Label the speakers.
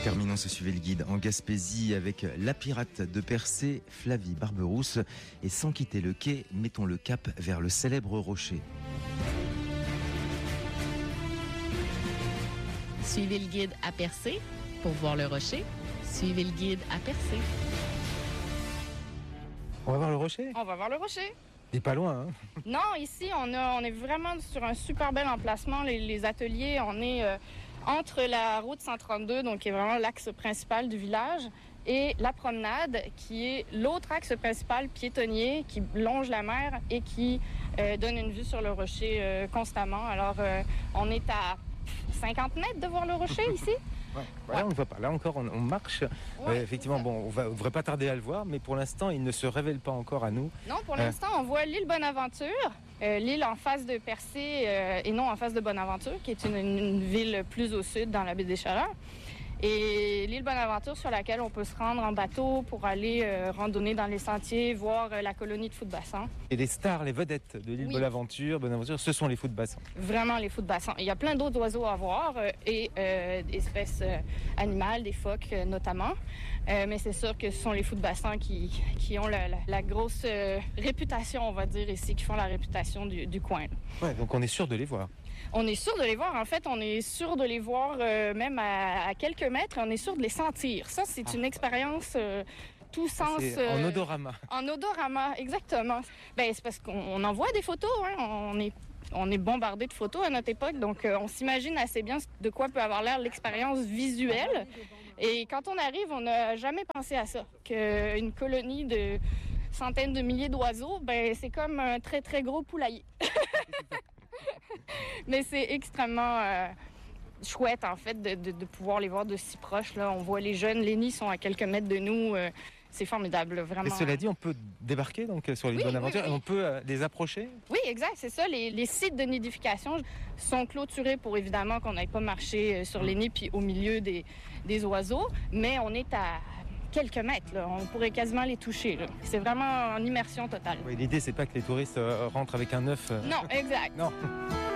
Speaker 1: Terminons ce Suivez le Guide en Gaspésie avec la pirate de Percé, Flavie Barberousse. Et sans quitter le quai, mettons le cap vers le célèbre rocher.
Speaker 2: Suivez le guide à Percé pour voir le rocher. Suivez le guide à Percé.
Speaker 3: On va voir le rocher?
Speaker 4: On va voir le rocher.
Speaker 3: Il est pas loin, hein?
Speaker 4: Non, ici, on est vraiment sur un super bel emplacement. Les ateliers, on est entre la route 132, donc qui est vraiment l'axe principal du village, et la promenade, qui est l'autre axe principal piétonnier qui longe la mer et qui donne une vue sur le rocher constamment. Alors, on est à 50 mètres de voir le rocher ici.
Speaker 3: Ouais. Là, on ne voit pas. Là encore, on marche.
Speaker 4: Ouais,
Speaker 3: effectivement, on ne devrait pas tarder à le voir, mais pour l'instant, il ne se révèle pas encore à nous.
Speaker 4: Non, pour l'instant, on voit l'île Bonaventure, l'île en face de Percé et non en face de Bonaventure, qui est une ville plus au sud dans la baie des Chaleurs. Et l'île Bonaventure sur laquelle on peut se rendre en bateau pour aller randonner dans les sentiers, voir la colonie de fous de bassin.
Speaker 3: Et les stars, les vedettes de l'île Bonaventure, ce sont les fous de bassin.
Speaker 4: Vraiment les fous de bassin. Il y a plein d'autres oiseaux à voir et espèces animales, des phoques notamment. Mais c'est sûr que ce sont les fous de bassin qui ont la grosse réputation, on va dire ici, qui font la réputation du coin.
Speaker 3: Ouais, donc on est sûr de les voir.
Speaker 4: On est sûr de les voir. En fait, on est sûr de les voir même à quelques mètres. On est sûr de les sentir. Ça, c'est une expérience tout sens...
Speaker 3: en odorama.
Speaker 4: En odorama, exactement. Ben, c'est parce qu'on en voit des photos. Hein. On est bombardé de photos à notre époque. Donc, on s'imagine assez bien de quoi peut avoir l'air l'expérience visuelle. Et quand on arrive, on n'a jamais pensé à ça. Qu'une colonie de centaines de milliers d'oiseaux, ben, c'est comme un très, très gros poulailler. Mais c'est extrêmement chouette, en fait, de pouvoir les voir de si proche. Là. On voit les jeunes, les nids sont à quelques mètres de nous. C'est formidable, vraiment.
Speaker 3: Et cela dit, on peut débarquer donc, sur l'île Bonaventure et on peut les approcher?
Speaker 4: Oui, exact, c'est ça. Les sites de nidification sont clôturés pour évidemment qu'on n'aille pas marcher sur les nids puis au milieu des oiseaux. Mais on est à quelques mètres, là. On pourrait quasiment les toucher. Là. C'est vraiment en immersion totale.
Speaker 3: Oui, l'idée, c'est pas que les touristes rentrent avec un œuf.
Speaker 4: Non, exact.
Speaker 3: Non.